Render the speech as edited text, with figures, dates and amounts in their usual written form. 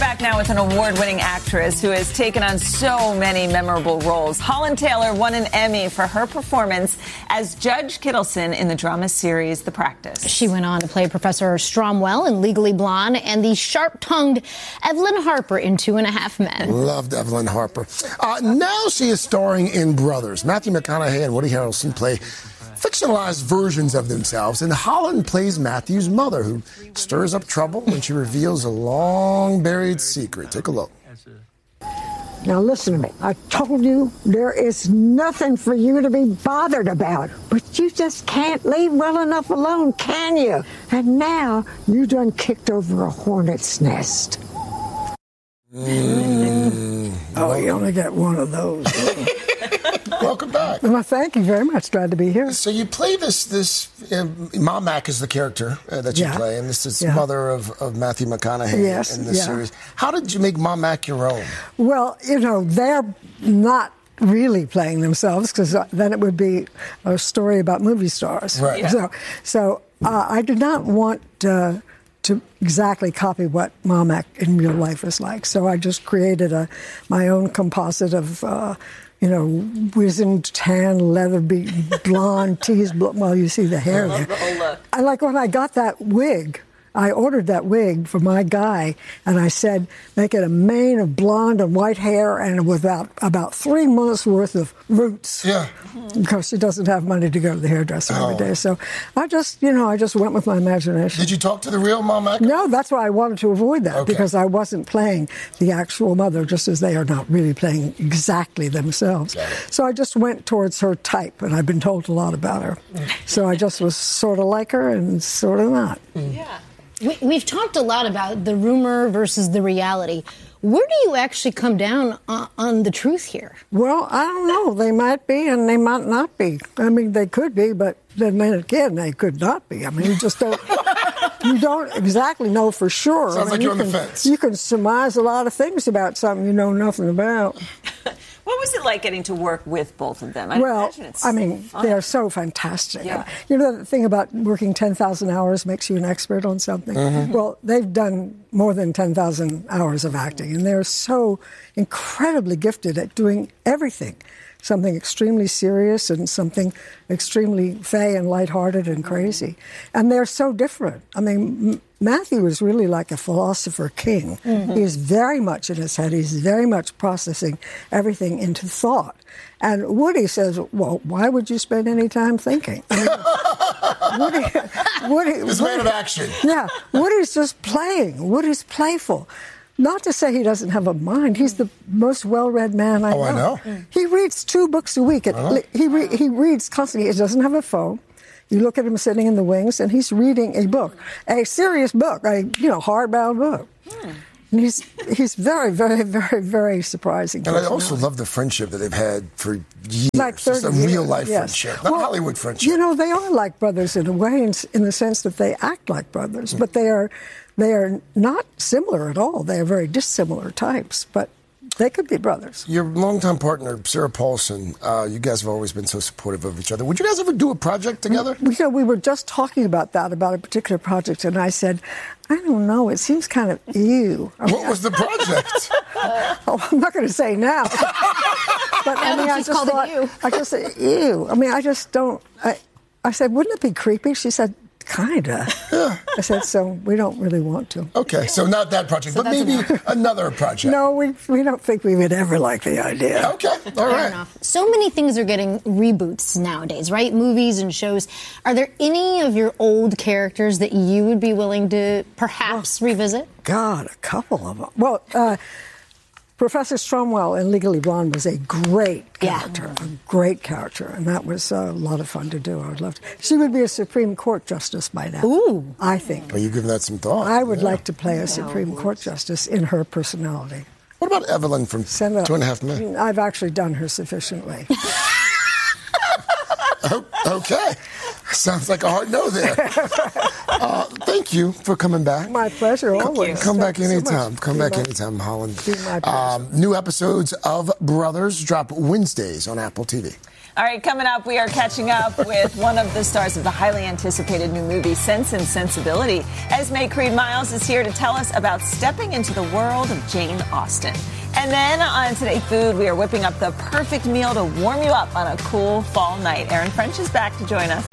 back now with an award-winning actress who has taken on so many memorable roles. Holland Taylor won an Emmy for her performance as Judge Kittleson in the drama series The Practice. She went on to play Professor Stromwell in Legally Blonde and the sharp-tongued Evelyn Harper in 2.5 Men. Loved Evelyn Harper. Now she is starring in Brothers. Matthew McConaughey and Woody Harrelson play fictionalized versions of themselves, and Holland plays Matthew's mother, who stirs up trouble when she reveals a long-buried secret. Take a look. Now listen to me. I told you there is nothing for you to be bothered about. But you just can't leave well enough alone, can you? And now you done kicked over a hornet's nest. Oh, you only got one of those. Welcome back. Well, thank you very much. Glad to be here. So you play this Mom Mac is the character that you play, and this is mother of Matthew McConaughey in this series. How did you make Mom Mac your own? Well, they're not really playing themselves, because then it would be a story about movie stars. Right. Yeah. So I did not want to exactly copy what Mom Mac in real life is like. So I just created my own composite of wizened, tan, leather-beaten, blonde, teased, well, you see the hair there. The whole look. I like when I got that wig. I ordered that wig for my guy, and I said, make it a mane of blonde and white hair and with about 3 months' worth of roots. Yeah. Because she doesn't have money to go to the hairdresser every day. So I just went with my imagination. Did you talk to the real Mom Mac? No, that's why I wanted to avoid that, because I wasn't playing the actual mother, just as they are not really playing exactly themselves. So I just went towards her type, and I've been told a lot about her. So I just was sort of like her and sort of not. Yeah. We've talked a lot about the rumor versus the reality. Where do you actually come down on the truth here? Well, I don't know. They might be and they might not be. I mean, they could be, but then again, they could not be. I mean, you just don't... You don't exactly know for sure. Sounds like you're on the fence. You can surmise a lot of things about something you know nothing about. What was it like getting to work with both of them? They're so fantastic. Yeah. You know the thing about working 10,000 hours makes you an expert on something? Mm-hmm. Well, they've done more than 10,000 hours of acting, and they're so incredibly gifted at doing everything. Something extremely serious and something extremely fey and lighthearted and crazy. And they're so different. I mean, Matthew is really like a philosopher king. Mm-hmm. He is very much in his head. He's very much processing everything into thought. And Woody says, well, why would you spend any time thinking? I mean, Woody is man of action. Yeah, Woody's just playing. Woody's playful. Not to say he doesn't have a mind. He's the most well-read man I know. Oh, I know. He reads 2 books a week. He reads constantly. He doesn't have a phone. You look at him sitting in the wings, and he's reading a book, a serious book, a hardbound book. And he's very, very, very, very surprising. And I also love the friendship that they've had for years. Like 30 Just a years, real-life friendship, not Hollywood friendship. You know, they are like brothers in a way, in the sense that they act like brothers, but they are not similar at all. They are very dissimilar types, but they could be brothers. Your longtime partner, Sarah Paulson, you guys have always been so supportive of each other. Would you guys ever do a project together? We were just talking about a particular project, and I said, I don't know, it seems kind of ew. What was the project? I'm not going to say now. But I just said, ew. I mean, I just don't. I said, wouldn't it be creepy? She said, kinda. Yeah. I said, so we don't really want to. Okay, so not that project, but maybe another project. No, we don't think we would ever like the idea. Okay, all right. So many things are getting reboots nowadays, right? Movies and shows. Are there any of your old characters that you would be willing to perhaps revisit? God, a couple of them. Well, Professor Stromwell in Legally Blonde was a great character, and that was a lot of fun to do. I would love to. She would be a Supreme Court justice by now. Ooh. I think. Are you giving that some thought? I would like to play a Supreme Court justice in her personality. What about Evelyn from 2.5 Men? I've actually done her sufficiently. Okay. Sounds like a hard no there. Thank you for coming back. My pleasure, always. Come back Thank you so anytime. much. Come back anytime, Holland. My pleasure. New episodes of Brothers drop Wednesdays on Apple TV. All right, coming up, we are catching up with one of the stars of the highly anticipated new movie, Sense and Sensibility. Esme Creed Miles is here to tell us about stepping into the world of Jane Austen. And then on Today Food, we are whipping up the perfect meal to warm you up on a cool fall night. Erin French is back to join us.